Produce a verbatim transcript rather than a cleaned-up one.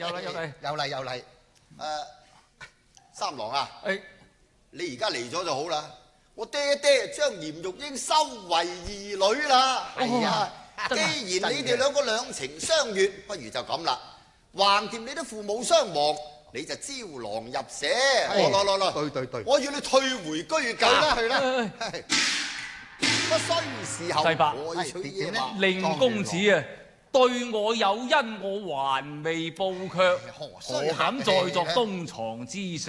有禮有禮有禮有禮。誒，三郎啊， 誒， 你而家嚟咗就好啦。我爹爹將嚴玉英收為義女啦。係啊，既然你哋兩個兩情相悅，不如就咁啦。橫掂你都父母雙亡，你就招郎入舍。來來來來， 對對對， 我要你退回居舊啦，去啦。不需時候， 世伯我要取嘢嘛。 令公子啊，對我有恩，我還未報卻，何敢再作東床之上？